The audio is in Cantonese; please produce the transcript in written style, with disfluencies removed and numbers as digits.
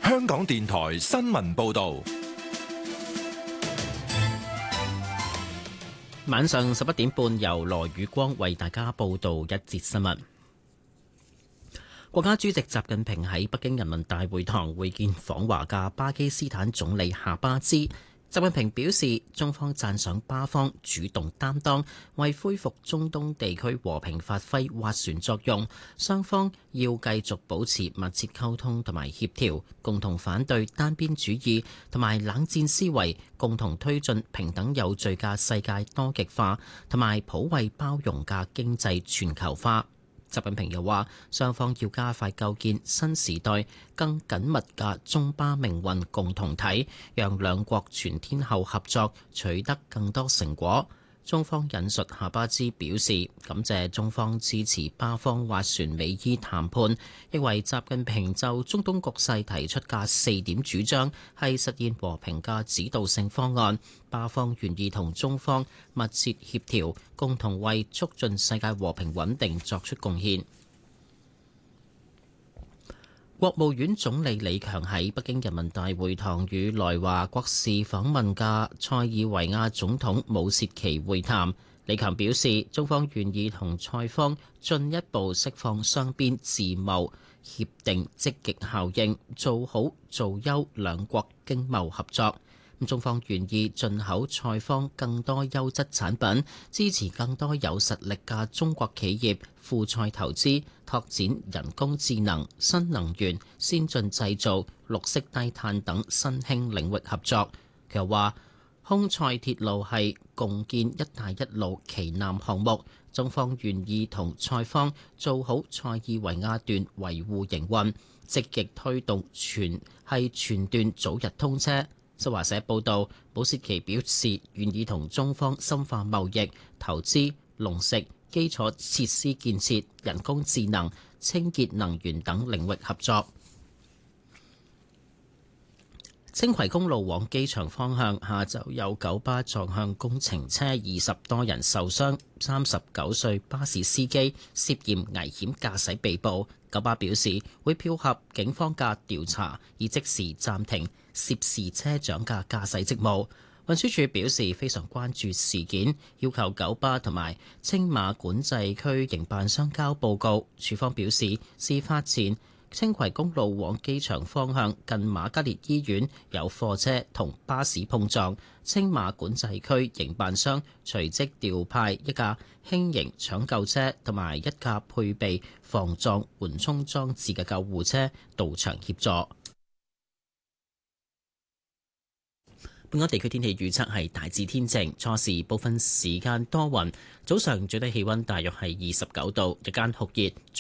香港電台新聞報道。 晚上11點半，由羅宇光為大家報道一節新聞。國家主席習近平喺北京人民大會堂會見訪華嘅巴基斯坦總理夏巴茲。習近平表示，中方讚賞巴方主動擔當，為恢復中東地區和平發揮斡旋作用。雙方要繼續保持密切溝通同埋協調，共同反對單邊主義同埋冷戰思維，共同推進平等有序嘅世界多極化同埋普惠包容嘅經濟全球化。習近平又話，雙方要加快構建新時代更緊密嘅中巴命運共同體，讓兩國全天候合作取得更多成果。中方引述夏巴茲表示，感謝中方支持巴方斡旋美伊談判，認為習近平就中東局勢提出嘅4點主張係實現和平嘅指導性方案，巴方願意同中方密切協調，共同為促進世界和平穩定作出貢獻。國務院總理李強喺北京人民大會堂與來華國事訪問嘅塞爾維亞總統武契奇會談。李強表示，中方願意同塞方進一步釋放雙邊自貿協定積極效應，做好做優兩國經貿合作。中方願意進口塞方更多優質產品，支持更多有實力嘅中國企業赴塞投資，拓展人工智能、新能源、先進製造、綠色低碳等新興領域合作。佢又話，匈塞鐵路係共建「一帶一路」旗艦項目，中方願意同塞方做好塞爾維亞段維護營運，積極推動全段早日通車。新華社報道，武契奇表示願意同中方深化貿易、投資、農食、基礎設施建設、人工智能、清潔能源等領域合作。青葵公路往機場方向下晝有九巴撞向工程車，20多人受傷，39歲巴士司機涉嫌危險駕駛被捕。九巴表示會配合警方嘅調查，以即時暫停涉事車長嘅駕駛職務。運輸署表示非常關注事件，要求九巴同埋青馬管制區營辦商交報告。署方表示，事發前青葵公路往機場方向近瑪嘉烈醫院有貨車同巴士碰撞，青馬管制區營辦商隨即調派一架輕型搶救車同埋一架配備防撞緩衝裝置嘅救護車到場協助。本港地區天氣預測係大致天晴，初時部分時間多雲，早上最低氣溫大約係29度，日間酷熱。